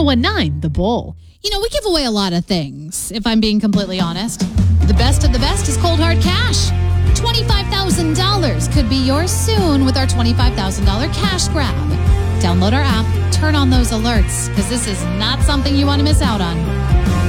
1019 The Bull. You know, we give away a lot of things, if I'm being completely honest. The best of the best is Cold Hard Cash. $25,000 could be yours soon with our $25,000 cash grab. Download our app, turn on those alerts, because this is not something you want to miss out on.